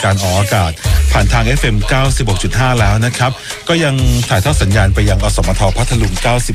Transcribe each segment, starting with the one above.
การออกอากาศผ่านทาง FM 96.5 แล้วนะครับก็ยังถ่ายทอดสัญญาณไปยังอสมทพัทลุง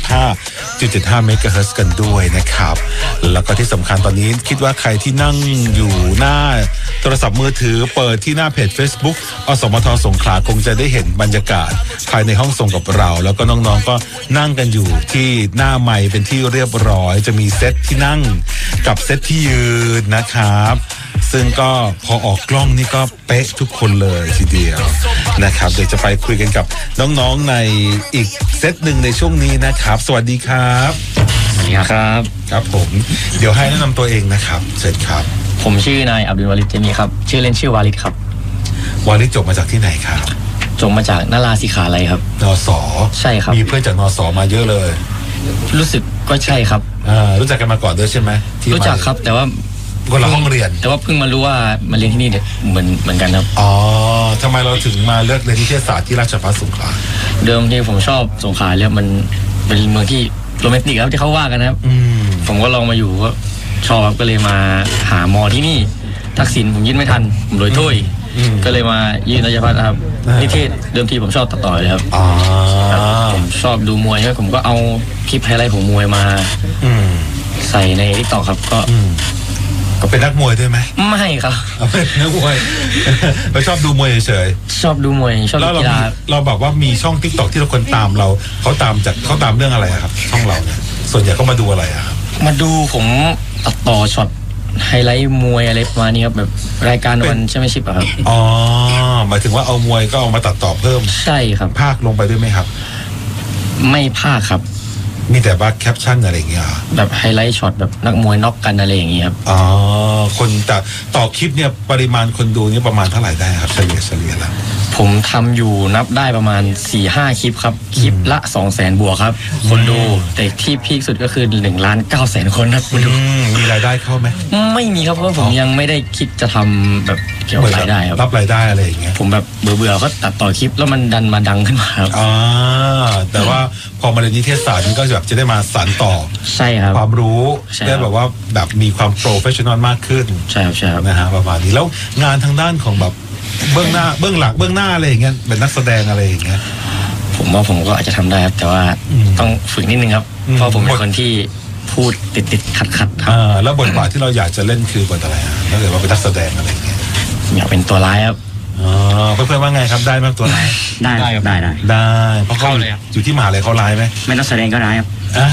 95.75 เมกะเฮิรตซ์กันด้วยนะครับแล้วก็ที่สำคัญตอนนี้คิดว่าใครที่นั่งอยู่หน้าโทรศัพท์มือถือเปิดที่หน้าเพจ Facebook อสมทสงขลาคงจะได้เห็นบรรยากาศภายในห้องส่งกับเราแล้วก็น้องๆก็นั่งกันอยู่ที่หน้าไมค์เป็นที่เรียบร้อยจะมีเซตที่นั่งกับเซตที่ยืนนะครับซึ่งก็พอออกกล้องนี่ก็เป๊ะทุกคนเลยทีเดียวนะครับเดี๋ยวจะไปคุยกันกับน้องๆในอีกเซตหนึ่งในช่วงนี้นะครับสวัสดีครับสวัสดีครับครับผมเดี๋ยวให้แนะนำตัวเองนะครับเสร็จครับผมชื่อนายอับดุลวาลิดเจมีครับชื่อเล่นชื่อวาลิดครับวาลิดจบมาจากที่ไหนครับจบมาจากนราศิขาลัยครับนส. ใช่ครับมีเพื่อนจากนส.มาเยอะเลยรู้สึกก็ใช่ครับรู้จักกันมาก่อนด้วยใช่ไหมรู้จักครับแต่ว่าคนละห้องเรียนแต่ว่าเพิ่งมารู้ว่ามาเรียนที่นี่เหมือนกันครับอ๋อทำไมเราถึงมาเลือกเรียนนิเทศศาสตร์ที่ราชภัฏสงขลาเดิมที่ผมชอบสงขลาแล้วมันเป็นเมืองที่โรแมนติกครับที่เขาว่ากันนะครับผมก็ลองมาอยู่ก็ชอบก็เลยมาหามอที่นี่ทักษิณผมยื่นไม่ทันผมโดยถ้วยก็เลยมายื่นราชภัฏครับนิเทศเดิมทีผมชอบตัดต่อเลยครับผมชอบดูมวยครับผมก็เอาคลิปไฮไลท์ของมวยมาใส่ในTikTokครับก็เป็นนักมวยด้วยไหมไม่ครับเป็นนักมวยเราชอบดูมวยเฉยชอบดูมวยชอบดูกีฬาเราแบบว่ามีช่อง TikTok ที่เราคนตามเราเขาตามเรื่องอะไรครับช่องเราเนี่ยส่วนใหญ่เขามาดูอะไรครับมาดูผมตัดต่อช็อตไฮไลท์มวยอะไรประมาณนี้ครับแบบรายการวันแชมเปี้ยนชิพอะครับอ๋อหมายถึงว่าเอามวยก็เอามาตัดต่อเพิ่มใช่ครับภาคลงไปด้วยไหมครับไม่ภาคครับมีแต่ว่าแคปชั่นอะไรอย่างเงี้ยแบบไฮไลท์ช็อตแบบนักมวยน็อกกันอะไรอย่างเงี้ยครับอ๋อคนแต่ต่อคลิปเนี่ยปริมาณคนดูนี่ประมาณเท่าไหร่ได้ครับเฉลี่ยแล้วผมทำอยู่นับได้ประมาณ 4-5 คลิปครับคลิปละ 200,000 บวกครับคนดูแต่ที่พีคสุดก็คือ 1,900,000 คนครับคนดูมีรายได้เข้าไหมไม่มีครับเพราะผมยังไม่ได้คิดจะทำแบบเกี่ยวกับรายได้ครับรับรายได้อะไรอย่างเงี้ยผมแบบเบื่อก็ตัดต่อคลิปแล้วมันดันมาดังขึ้นมาครับแต่ว่าพอมาเรียนนิเทศศาสตร์นี่ก็แบบจะได้มาสานต่อใช่ครับความรู้ได้แบบว่าแบบมีความโปรเฟชชั่นอลมากขึ้นใช่ครับนะฮะประมาณนี้แล้วงานทางด้านของแบบเบื้องหน้าเบื้องหลังเบื้องหน้าอะไรอย่างเงี้ยเป็นนักแสดงอะไรอย่างเงี้ยผมว่าผมก็อาจจะทำได้ครับแต่ว่าต้องฝึกนิดนึงครับเพราะผมเป็นคนที่พูดติดขัดครับแล้วบทบาทที่เราอยากจะเล่นคือบทอะไรถ้าเกิดว่าเป็นนักแสดงอะไรอย่างเงี้ยอยากเป็นตัวร้ายครับเพื่อนๆว่าไงครับได้ไหมตัวร้ายได้เพราะเขาอยู่ที่มหาลัยเขาร้ายไหมไม่นักแสดงก็ร้ายครับ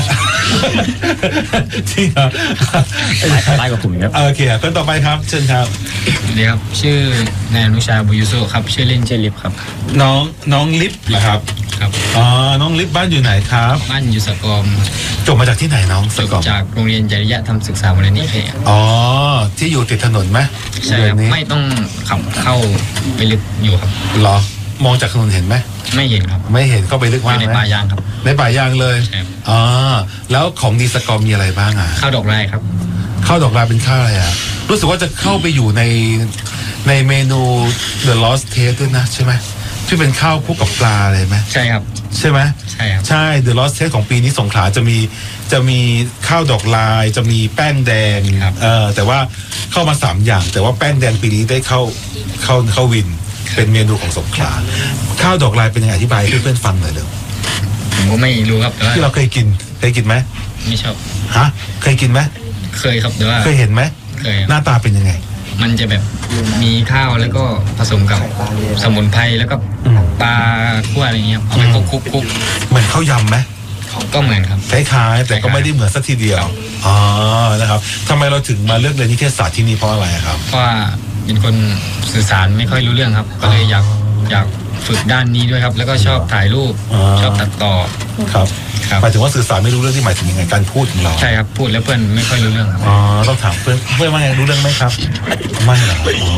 จริงเหรอร้ายกว่าผมครับโอเคคนต่อไปครับเชิญครับนี่ครับชื่อนายอนุชาบุญยุสุครับชื่อเล่นชื่อลิฟครับน้องลิฟเหรอครับน้องลิฟบ้านอยู่ไหนครับบ้านอยู่สกอมจบมาจากที่ไหนน้องสกอมจากโรงเรียนจริยธรรมศึกษามูลนิธิที่อยู่ติดถนนไหมใช่ครับไม่ต้องขับเข้าไปลึกอยู่ครับเหรอมองจากถนนเห็นไหมไม่เห็นครับไม่เห็นเข้าไปลึกมากไหมในป่ายางครับในป่ายางเลยแล้วของดีสกอมมีอะไรบ้างข้าวดอกไม้ครับข้าวดอกไม้เป็นข้าวอะไรรู้สึกว่าจะเข้าไปอยู่ในเมนู The Lost Taste ด้วยนะใช่ไหมที่เป็นข้าวคู่กับปลาอะไรไหมใช่ครับใช่ไหมใช่ครับใช่ The Lost Taste ของปีนี้สงขลาจะมีข้าวดอกลายจะมีแป้งแดงแต่ว่าเข้ามา3อย่างแต่ว่าแป้งแดงปีนี้ได้เข้าวินเป็นเมนูของสงขลาข้าวดอกลายเป็นยังไงอธิบายให้เพื่อนๆฟังหน่อยเร็วผมก็ไม่รู้ครับแต่ว่าที่เราเคยกินไหมไม่ชอบเคยกินไหมเคยครับแต่ว่าเคยเห็นไหมเคยหน้าตาเป็นยังไงมันจะแบบมีข้าวแล้วก็ผสมกับสมุนไพรแล้วก็ปลาคั่วอะไรเงี้ยเอาไปคุกเหมือนข้าวยำไหมก็เหมือนครับคล้ายๆแต่ก็ไม่ได้เหมือนสักทีเดียวนะครับทำไมเราถึงมาเลือกเรียนนิเทศศาสตร์ที่นี่เพราะอะไรครับเพราะว่าเป็นคนสื่อสารไม่ค่อยรู้เรื่องครับก็เลยอยากฝึกด้านนี้ด้วยครับแล้วก็ชอบถ่ายรูปชอบตัดต่อครับหมายถึงว่าสื่อสารไม่รู้เรื่องที่หมายถึงยังไงการพูดของเราใช่ครับพูดแล้วเพื่อนไม่ค่อยรู้เรื่องครับต้องถามเพื่อนว่าไงรู้เรื่องไหมครับไม่หรอก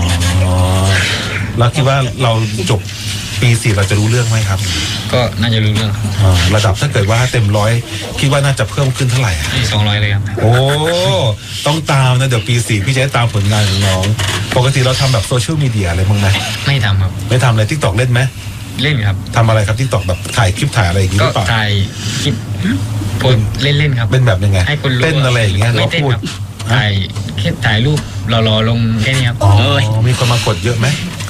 เราคิดว่าเราจบปี4เราจะรู้เรื่องไหมครับก็น่าจะรู้เรื่องระดับถ้าเกิดว่าเต็ม100คิดว่าน่าจะเพิ่มขึ้นเท่าไหร่ 200เลยครับโอ้ต้องตามนะเดี๋ยวปี4พี่จะได้ตามผลงานของน้องปกติเราทำแบบโซเชียลมีเดียอะไรบ้างไหมไม่ทำครับไม่ทำเลย TikTok เล่นไหมเล่นครับทำอะไรครับ TikTok แบบถ่ายคลิปถ่ายอะไรอย่างงี้หรือเปล่าก็ถ่ายคลิปพูดเล่นๆครับเป็นแบบยังไงให้คนรู้เต้นอะไรอย่างเงี้ยเราพูดถ่ายรูปรอลงแค่นี้ครับมีคนมากดเยอะไหม